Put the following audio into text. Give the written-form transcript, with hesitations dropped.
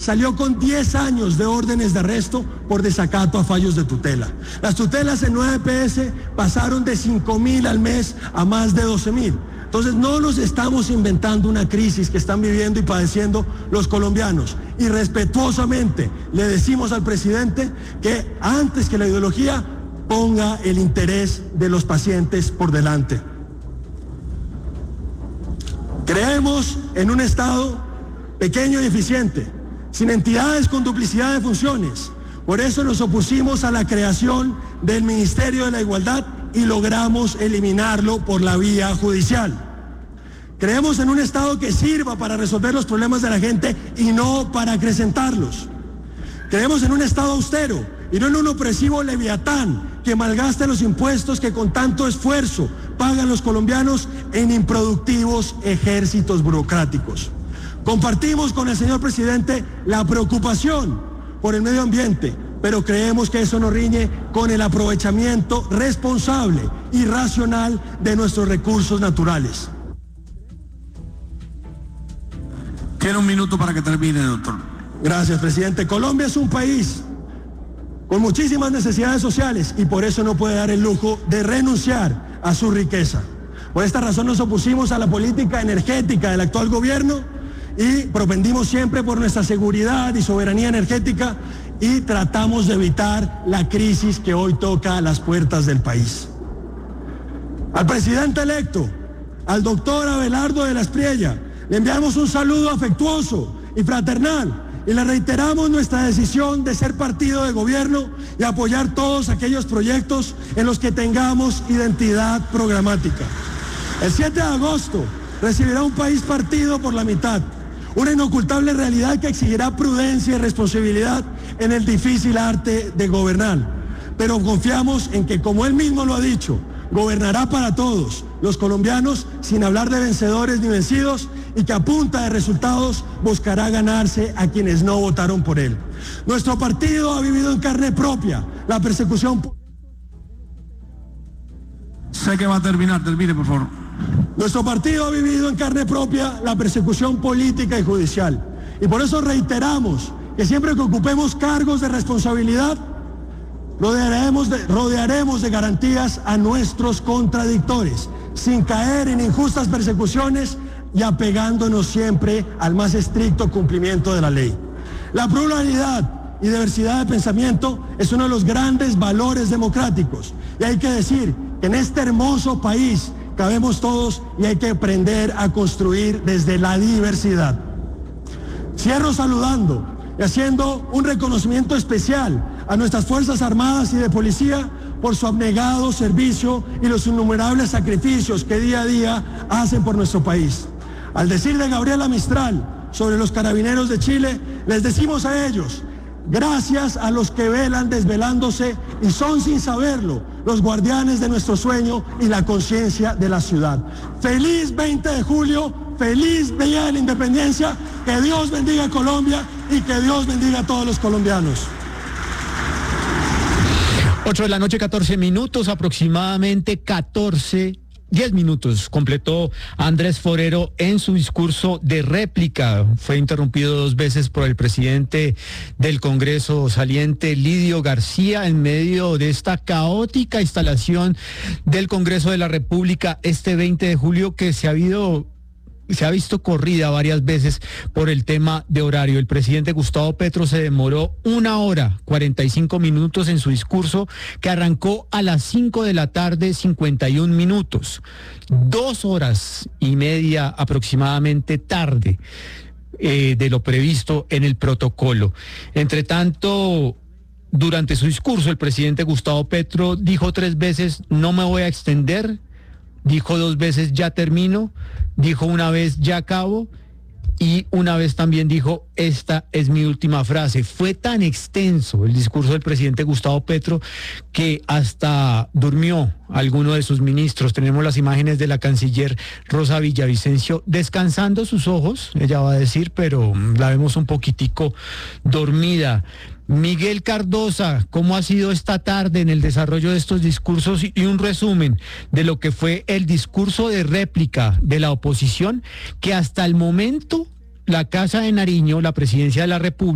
salió con 10 años de órdenes de arresto por desacato a fallos de tutela. Las tutelas en 9 EPS pasaron de 5.000 al mes a más de 12.000. Entonces no nos estamos inventando una crisis que están viviendo y padeciendo los colombianos. Y respetuosamente le decimos al presidente que antes que la ideología ponga el interés de los pacientes por delante. Creemos en un Estado pequeño y eficiente, sin entidades con duplicidad de funciones. Por eso nos opusimos a la creación del Ministerio de la Igualdad y logramos eliminarlo por la vía judicial. Creemos en un Estado que sirva para resolver los problemas de la gente y no para acrecentarlos. Creemos en un Estado austero y no en un opresivo leviatán que malgaste los impuestos que con tanto esfuerzo pagan los colombianos en improductivos ejércitos burocráticos. Compartimos con el señor presidente la preocupación por el medio ambiente, pero creemos que eso no riñe con el aprovechamiento responsable y racional de nuestros recursos naturales. Tiene un minuto para que termine, doctor. Gracias, presidente. Colombia es un país con muchísimas necesidades sociales y por eso no puede dar el lujo de renunciar a su riqueza. Por esta razón nos opusimos a la política energética del actual gobierno y propendimos siempre por nuestra seguridad y soberanía energética y tratamos de evitar la crisis que hoy toca a las puertas del país. Al presidente electo, al doctor Abelardo de la Espriella, le enviamos un saludo afectuoso y fraternal y le reiteramos nuestra decisión de ser partido de gobierno y apoyar todos aquellos proyectos en los que tengamos identidad programática. El 7 de agosto recibirá un país partido por la mitad, una inocultable realidad que exigirá prudencia y responsabilidad en el difícil arte de gobernar. Pero confiamos en que, como él mismo lo ha dicho, gobernará para todos los colombianos sin hablar de vencedores ni vencidos y que a punta de resultados buscará ganarse a quienes no votaron por él. Nuestro partido ha vivido en carne propia la persecución. Sé que va a terminar, termine por favor. Nuestro partido ha vivido en carne propia la persecución política y judicial. Y por eso reiteramos que siempre que ocupemos cargos de responsabilidad, rodearemos de garantías a nuestros contradictores, sin caer en injustas persecuciones y apegándonos siempre al más estricto cumplimiento de la ley. La pluralidad y diversidad de pensamiento es uno de los grandes valores democráticos. Y hay que decir que en este hermoso país cabemos todos y hay que aprender a construir desde la diversidad. Cierro saludando y haciendo un reconocimiento especial a nuestras Fuerzas Armadas y de Policía por su abnegado servicio y los innumerables sacrificios que día a día hacen por nuestro país. Al decir de Gabriela Mistral sobre los carabineros de Chile, les decimos a ellos: gracias a los que velan desvelándose y son, sin saberlo, los guardianes de nuestro sueño y la conciencia de la ciudad. Feliz 20 de julio, feliz Día de la Independencia, que Dios bendiga a Colombia y que Dios bendiga a todos los colombianos. 8 de la noche, 14 minutos, aproximadamente 10 minutos completó Andrés Forero en su discurso de réplica. Fue interrumpido 2 veces por el presidente del Congreso saliente, Lidio García, en medio de esta caótica instalación del Congreso de la República este 20 de julio que se ha visto corrida varias veces por el tema de horario. El presidente Gustavo Petro se demoró 1 hora, 45 minutos en su discurso, que arrancó a las 5 de la tarde, 51 minutos. 2 horas y media aproximadamente tarde de lo previsto en el protocolo. Entre tanto, durante su discurso, el presidente Gustavo Petro dijo 3 veces: no me voy a extender. Dijo 2 veces: ya termino. Dijo 1 vez: ya acabo. Y 1 vez también dijo: esta es mi última frase. Fue tan extenso el discurso del presidente Gustavo Petro que hasta durmió alguno de sus ministros. Tenemos las imágenes de la canciller Rosa Villavicencio descansando sus ojos, ella va a decir, pero la vemos un poquitico dormida. Miguel Cardosa, ¿cómo ha sido esta tarde en el desarrollo de estos discursos y un resumen de lo que fue el discurso de réplica de la oposición, que hasta el momento la Casa de Nariño, la Presidencia de la República,